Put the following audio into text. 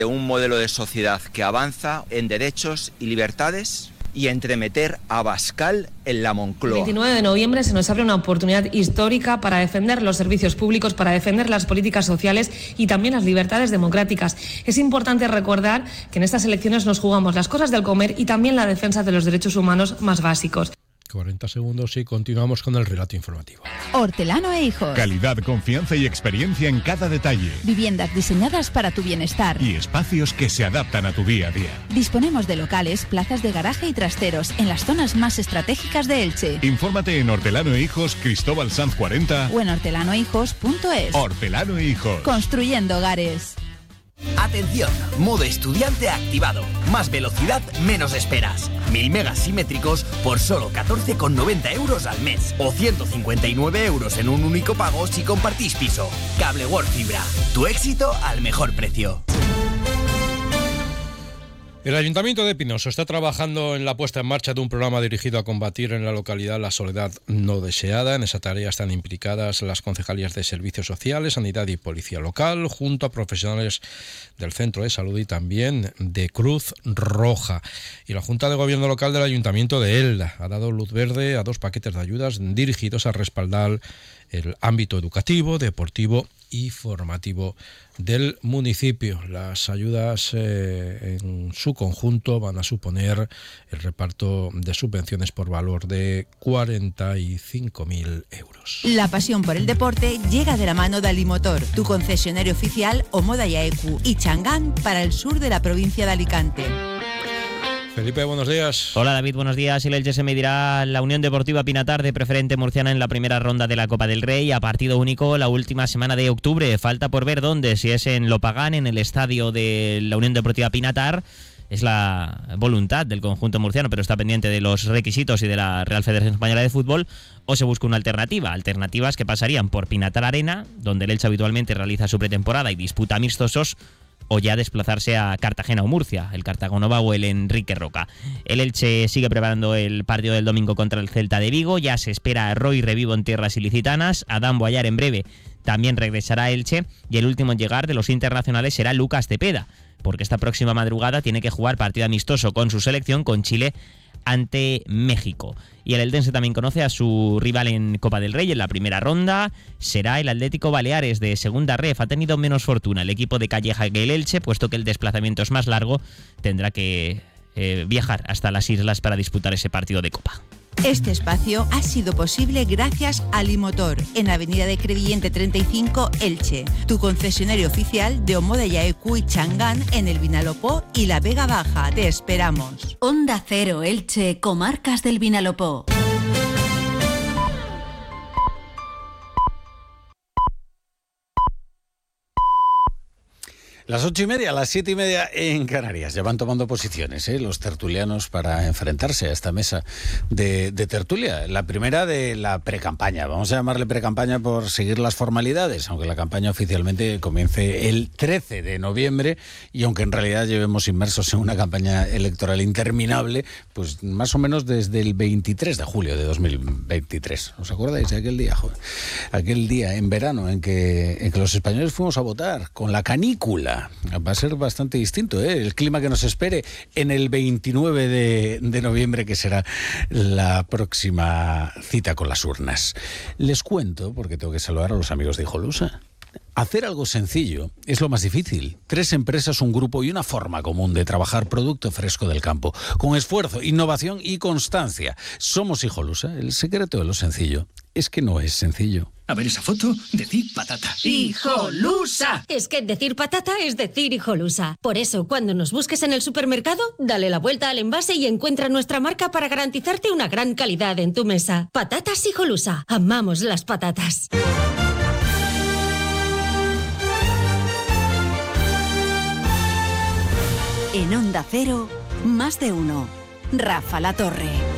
Un modelo de sociedad que avanza en derechos y libertades y entremeter a Abascal en la Moncloa. El 29 de noviembre se nos abre una oportunidad histórica para defender los servicios públicos, para defender las políticas sociales y también las libertades democráticas. Es importante recordar que en estas elecciones nos jugamos las cosas del comer y también la defensa de los derechos humanos más básicos. 40 segundos y continuamos con el relato informativo. Hortelano e Hijos. Calidad, confianza y experiencia en cada detalle. Viviendas diseñadas para tu bienestar. Y espacios que se adaptan a tu día a día. Disponemos de locales, plazas de garaje y trasteros en las zonas más estratégicas de Elche. Infórmate en Hortelano e Hijos, Cristóbal Sanz 40 o en hortelanohijos.es. Hortelano e Hijos. Construyendo hogares. Atención, modo estudiante activado. Más velocidad, menos esperas. 1000 megas simétricos por solo 14,90 euros al mes. O 159 euros en un único pago si compartís piso. Cable World Fibra. Tu éxito al mejor precio. El Ayuntamiento de Pinoso está trabajando en la puesta en marcha de un programa dirigido a combatir en la localidad la soledad no deseada. En esa tarea están implicadas las concejalías de Servicios Sociales, Sanidad y Policía Local, junto a profesionales del Centro de Salud y también de Cruz Roja. Y la Junta de Gobierno Local del Ayuntamiento de Elda ha dado luz verde a 2 paquetes de ayudas dirigidos a respaldar el ámbito educativo, deportivo y formativo del municipio. Las ayudas en su conjunto van a suponer el reparto de subvenciones por valor de 45.000 euros. La pasión por el deporte llega de la mano de Alimotor, tu concesionario oficial Omoda Yaeku y Changán para el sur de la provincia de Alicante. Felipe, buenos días. Hola David, buenos días. El Elche se medirá la Unión Deportiva Pinatar de preferente murciana en la primera ronda de la Copa del Rey a partido único la última semana de octubre. Falta por ver dónde, si es en Lopagán, en el estadio de la Unión Deportiva Pinatar. Es la voluntad del conjunto murciano, pero está pendiente de los requisitos y de la Real Federación Española de Fútbol, o se busca una alternativa. Alternativas que pasarían por Pinatar Arena, donde el Elche habitualmente realiza su pretemporada y disputa amistosos, o ya desplazarse a Cartagena o Murcia, el Cartagonova o el Enrique Roca. El Elche sigue preparando el partido del domingo contra el Celta de Vigo, ya se espera a Roy Revivo en tierras ilicitanas, Adán Boyar en breve también regresará a Elche, y el último en llegar de los internacionales será Lucas Cepeda, porque esta próxima madrugada tiene que jugar partido amistoso con su selección, con Chile, ante México. Y el eldense también conoce a su rival en Copa del Rey en la primera ronda. Será el Atlético Baleares de Segunda Ref. Ha tenido menos fortuna el equipo de Calleja que el Elche, puesto que el desplazamiento es más largo. Tendrá que viajar hasta las islas para disputar ese partido de Copa. Este espacio ha sido posible gracias a Alimotor, en Avenida de Crevillente 35, Elche, tu concesionario oficial de Omoda Yaeku y Changán en el Vinalopó y la Vega Baja. Te esperamos. Onda Cero Elche, Comarcas del Vinalopó. Las 8:30, las 7:30 en Canarias. Ya van tomando posiciones los tertulianos para enfrentarse a esta mesa de tertulia. La primera de la precampaña. Vamos a llamarle precampaña por seguir las formalidades, aunque la campaña oficialmente comience el 13 de noviembre y aunque en realidad llevemos inmersos en una campaña electoral interminable, pues más o menos desde el 23 de julio de 2023. ¿Os acordáis de aquel día? Joder, aquel día en verano en que los españoles fuimos a votar con la canícula. Va a ser bastante distinto, el clima que nos espere en el 29 de noviembre, que será la próxima cita con las urnas. Les cuento, porque tengo que saludar a los amigos de Hijolusa. Hacer algo sencillo es lo más difícil. 3 empresas, un grupo y una forma común de trabajar producto fresco del campo, con esfuerzo, innovación y constancia. Somos Hijolusa. El secreto de lo sencillo es que no es sencillo. A ver esa foto, decir patata. ¡Hijolusa! Es que decir patata es decir Hijolusa. Por eso, cuando nos busques en el supermercado, dale la vuelta al envase y encuentra nuestra marca para garantizarte una gran calidad en tu mesa. Patatas Hijolusa. Amamos las patatas. En Onda Cero, más de uno. Rafa La Torre.